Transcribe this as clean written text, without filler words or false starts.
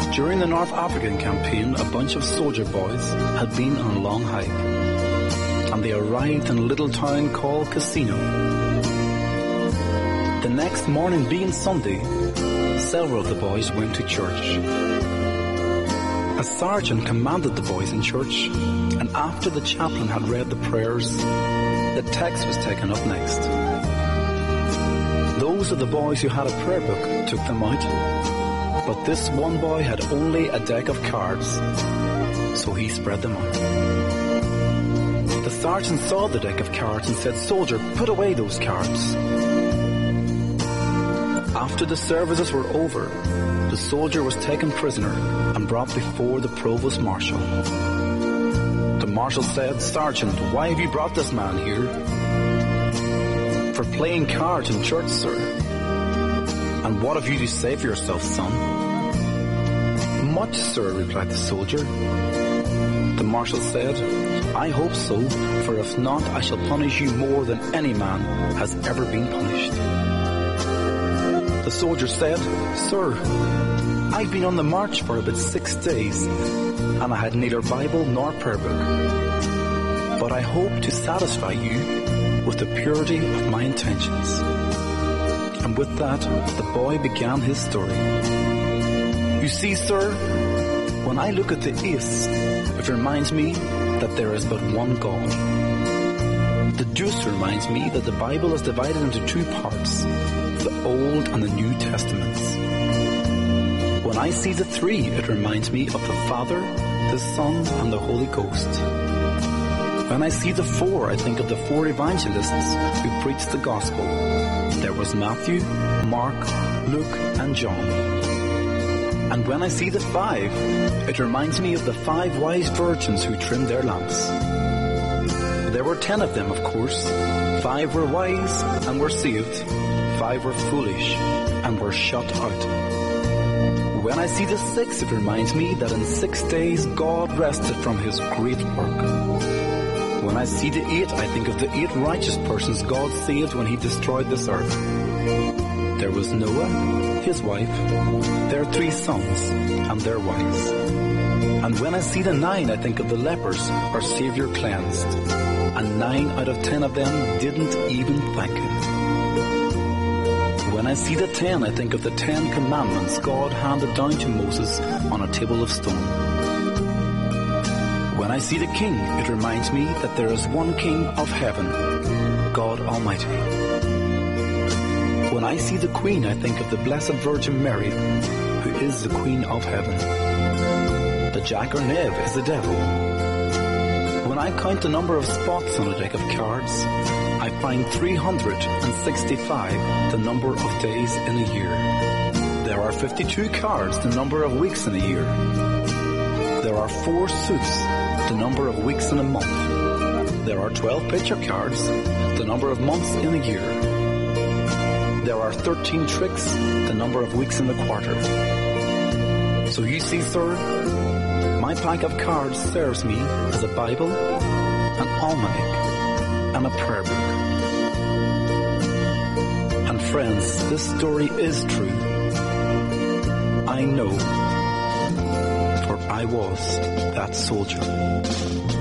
During the North African campaign, a bunch of soldier boys had been on a long hike, and they arrived in a little town called Cassino. The next morning being Sunday, several of the boys went to church. A sergeant commanded the boys in church, and after the chaplain had read the prayers, the text was taken up next. Those of the boys who had a prayer book took them out, but this one boy had only a deck of cards, so he spread them out. The sergeant saw the deck of cards and said, "Soldier, put away those cards." After the services were over, the soldier was taken prisoner and brought before the provost marshal. The marshal said, "Sergeant, why have you brought this man here?" "For playing cards in church, sir." "And what have you to say for yourself, son?" "Much, sir," replied the soldier. The marshal said, "I hope so, for if not, I shall punish you more than any man has ever been punished." The soldier said, "Sir, I've been on the march for about 6 days, and I had neither Bible nor prayer book. But I hope to satisfy you with the purity of my intentions." And with that, the boy began his story. "You see, sir, when I look at the ace, it reminds me that there is but one God. The deuce reminds me that the Bible is divided into 2 parts, the Old and the New Testaments. When I see the 3, it reminds me of the Father, the Son, and the Holy Ghost. When I see the 4, I think of the 4 evangelists who preached the gospel. There was Matthew, Mark, Luke, and John. And when I see the 5, it reminds me of the 5 wise virgins who trimmed their lamps. There were 10 of them, of course. 5 were wise and were saved. 5 were foolish and were shut out. When I see the 6, it reminds me that in 6 days God rested from his great work. When I see the 8, I think of the 8 righteous persons God saved when he destroyed this earth. There was Noah, his wife, their 3 sons, and their wives. And when I see the 9, I think of the lepers our Savior cleansed. And 9 out of 10 of them didn't even thank him. When I see the 10, I think of the 10 commandments God handed down to Moses on a table of stone. When I see the King, it reminds me that there is one King of heaven, God Almighty. When I see the Queen, I think of the Blessed Virgin Mary, who is the Queen of heaven. The Jack or Knave is the devil. When I count the number of spots on a deck of cards, I find 365 the number of days in a year. There are 52 cards, the number of weeks in a year. There are 4 suits, the number of weeks in a month. There are 12 picture cards, the number of months in a year. There are 13 tricks, the number of weeks in the quarter. So you see, sir, my pack of cards serves me as a Bible, an almanac, and a prayer book. And friends, this story is true. I know, for I was that soldier.